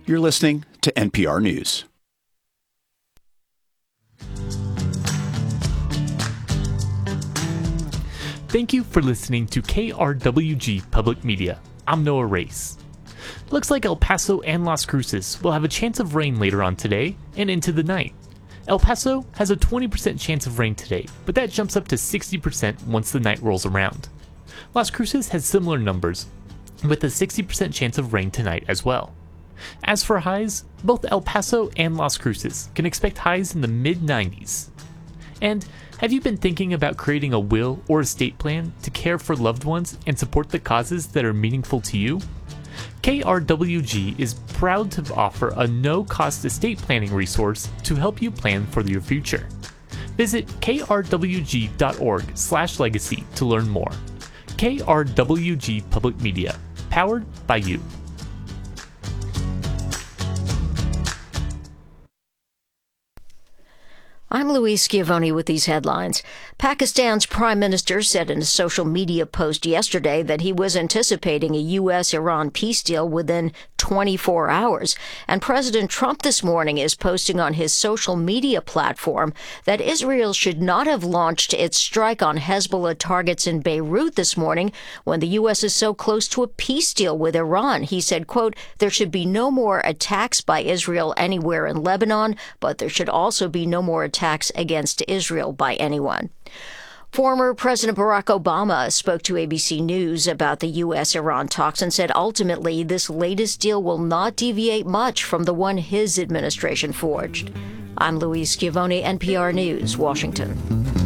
You're listening to NPR News. Thank you for listening to KRWG Public Media. I'm Noah Race. Looks like El Paso and Las Cruces will have a chance of rain later on today and into the night. El Paso has a 20% chance of rain today, but that jumps up to 60% once the night rolls around. Las Cruces has similar numbers, with a 60% chance of rain tonight as well. As for highs, both El Paso and Las Cruces can expect highs in the mid-90s. And have you been thinking about creating a will or estate plan to care for loved ones and support the causes that are meaningful to you? KRWG is proud to offer a no-cost estate planning resource to help you plan for your future. Visit krwg.org/legacy to learn more. KRWG Public Media, powered by you. I'm Louise Schiavone with these headlines. Pakistan's prime minister said in a social media post yesterday that he was anticipating a U.S.-Iran peace deal within 24 hours. And President Trump this morning is posting on his social media platform that Israel should not have launched its strike on Hezbollah targets in Beirut this morning when the U.S. is so close to a peace deal with Iran. He said, quote, "There should be no more attacks by Israel anywhere in Lebanon, but there should also be no more attacks against Israel by anyone." Former President Barack Obama spoke to ABC News about the U.S.-Iran talks and said ultimately this latest deal will not deviate much from the one his administration forged. I'm Louise Schiavone, NPR News, Washington.